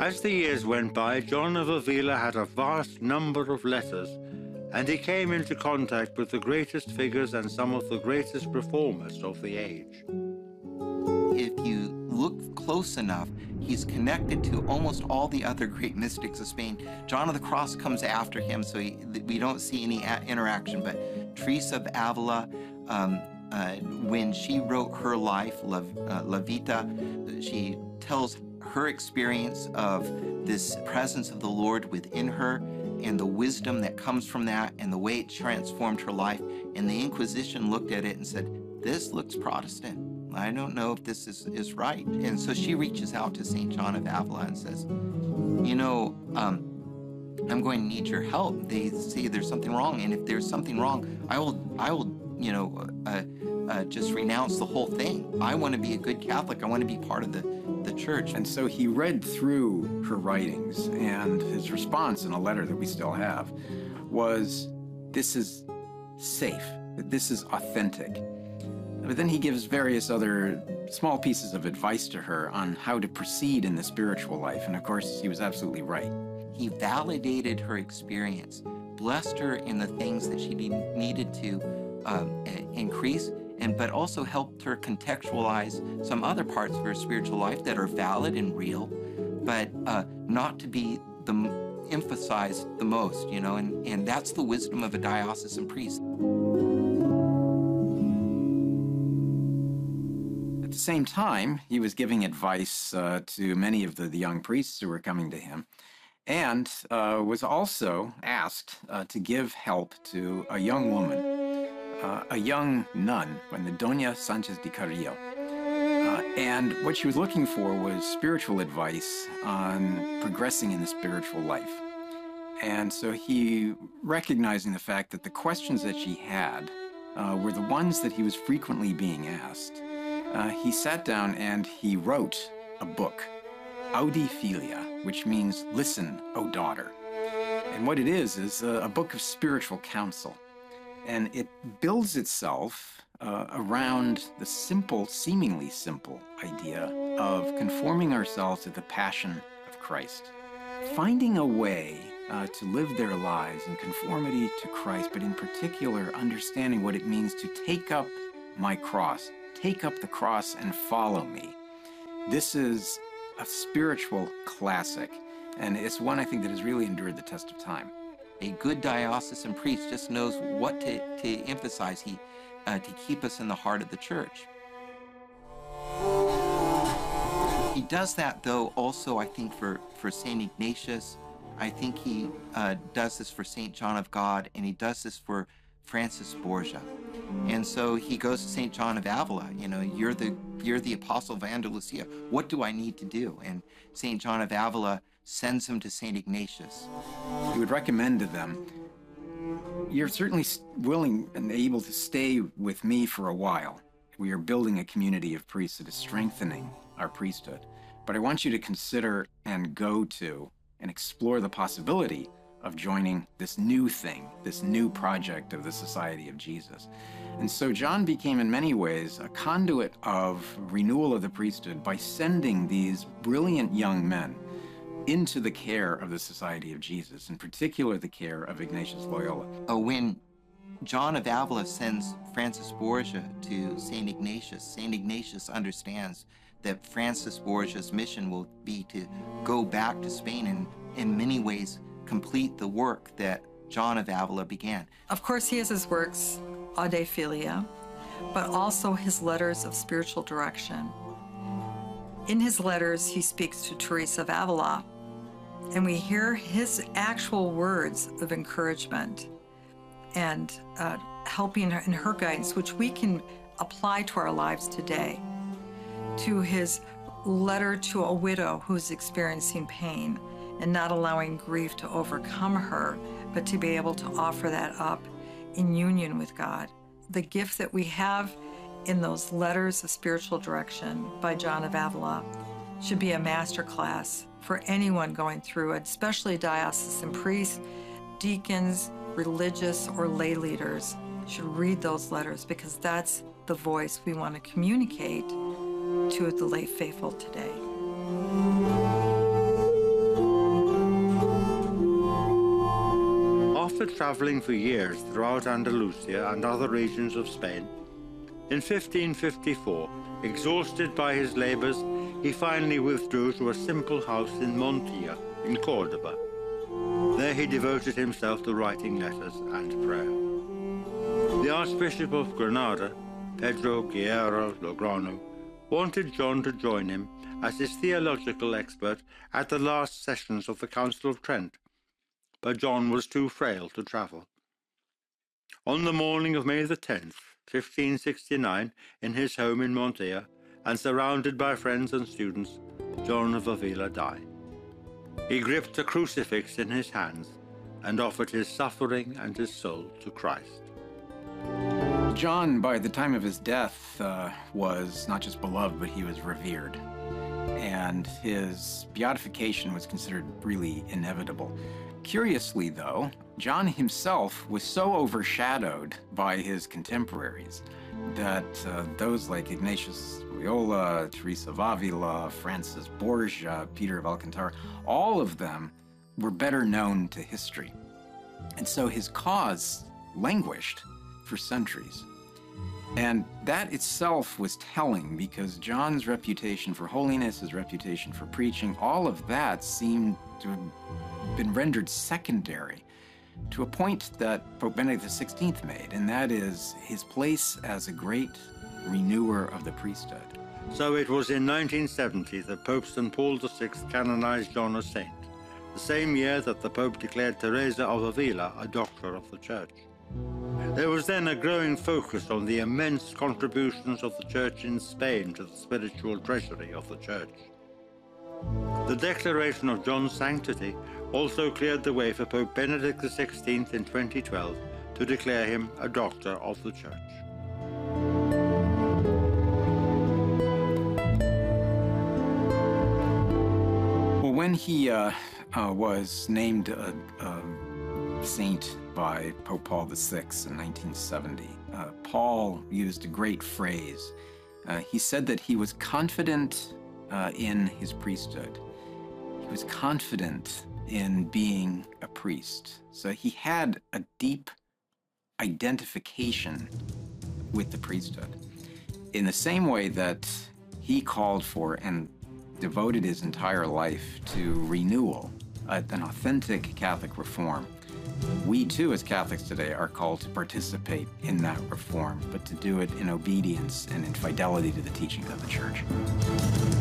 As the years went by, John of Avila had a vast number of letters, and he came into contact with the greatest figures and some of the greatest reformers of the age. If you look close enough, he's connected to almost all the other great mystics of Spain. John of the Cross comes after him, so we don't see any interaction, but Teresa of Avila, when she wrote her life, La Vita, she tells her experience of this presence of the Lord within her and the wisdom that comes from that and the way it transformed her life. And the Inquisition looked at it and said, this looks Protestant. I don't know if this is right. And so she reaches out to St. John of Avila and says, you know, I'm going to need your help. They say there's something wrong. And if there's something wrong, I will, you know, just renounce the whole thing. I want to be a good Catholic. I want to be part of the church. And so he read through her writings, and his response in a letter that we still have was, this is safe, this is authentic. But then he gives various other small pieces of advice to her on how to proceed in the spiritual life. And of course, he was absolutely right. He validated her experience, blessed her in the things that she needed to increase, but also helped her contextualize some other parts of her spiritual life that are valid and real, but not to be emphasized the most, you know, and that's the wisdom of a diocesan priest. At the same time, he was giving advice to many of the young priests who were coming to him, and was also asked to give help to a young woman, a young nun, the Doña Sanchez de Carrillo. And what she was looking for was spiritual advice on progressing in the spiritual life. And so he, recognizing the fact that the questions that she had were the ones that he was frequently being asked, he sat down and he wrote a book, Audi Filia, which means listen, O daughter. And what it is a book of spiritual counsel. And it builds itself around the simple, seemingly simple idea of conforming ourselves to the passion of Christ. Finding a way to live their lives in conformity to Christ, but in particular understanding what it means to take up my cross, take up the cross and follow me. This is a spiritual classic, and it's one I think that has really endured the test of time. A good diocesan priest just knows what to emphasize to keep us in the heart of the church. He does that, though, also, I think, for St. Ignatius. I think he does this for St. John of God, and he does this for Francis Borgia. And so he goes to St. John of Avila, you know, you're the apostle of Andalusia. What do I need to do? And St. John of Avila sends him to St. Ignatius. He would recommend to them, you're certainly willing and able to stay with me for a while. We are building a community of priests that is strengthening our priesthood. But I want you to consider and go to and explore the possibility of joining this new thing, this new project of the Society of Jesus. And so John became in many ways a conduit of renewal of the priesthood by sending these brilliant young men into the care of the Society of Jesus, in particular the care of Ignatius Loyola. When John of Avila sends Francis Borgia to St. Ignatius understands that Francis Borgia's mission will be to go back to Spain and in many ways complete the work that John of Avila began. Of course, he has his works, Audi Filia, but also his letters of spiritual direction. In his letters, he speaks to Teresa of Avila, and we hear his actual words of encouragement and helping her in her guidance, which we can apply to our lives today. To his letter to a widow who's experiencing pain and not allowing grief to overcome her, but to be able to offer that up in union with God. The gift that we have in those letters of spiritual direction by John of Avila should be a master class for anyone going through it, especially diocesan priests, deacons, religious or lay leaders should read those letters, because that's the voice we want to communicate to the lay faithful today. after traveling for years throughout Andalusia and other regions of Spain, in 1554, exhausted by his labors, he finally withdrew to a simple house in Montilla, in Córdoba. There he devoted himself to writing letters and prayer. The Archbishop of Granada, Pedro Guerra Lograno, wanted John to join him as his theological expert at the last sessions of the Council of Trent, but John was too frail to travel. On the morning of May the 10th, 1569, in his home in Montilla, and surrounded by friends and students, John of Avila died. He gripped a crucifix in his hands and offered his suffering and his soul to Christ. John, by the time of his death, was not just beloved, but he was revered. And his beatification was considered really inevitable. Curiously, though, John himself was so overshadowed by his contemporaries that those like Ignatius Loyola, Teresa of Avila, Francis Borgia, Peter of Alcantara, all of them were better known to history. And so his cause languished for centuries. And that itself was telling, because John's reputation for holiness, his reputation for preaching, all of that seemed to have been rendered secondary to a point that Pope Benedict XVI made, and that is his place as a great renewer of the priesthood. So it was in 1970 that Pope St. Paul VI canonized John a saint, the same year that the Pope declared Teresa of Avila a doctor of the Church. There was then a growing focus on the immense contributions of the Church in Spain to the spiritual treasury of the Church. The declaration of John's sanctity also cleared the way for Pope Benedict XVI in 2012 to declare him a doctor of the Church. Well, when he was named a saint by Pope Paul VI in 1970, Paul used a great phrase. He said that he was confident in his priesthood. He was confident in being a priest. So he had a deep identification with the priesthood. In the same way that he called for and devoted his entire life to renewal, an authentic Catholic reform, we too as Catholics today are called to participate in that reform, but to do it in obedience and in fidelity to the teachings of the Church.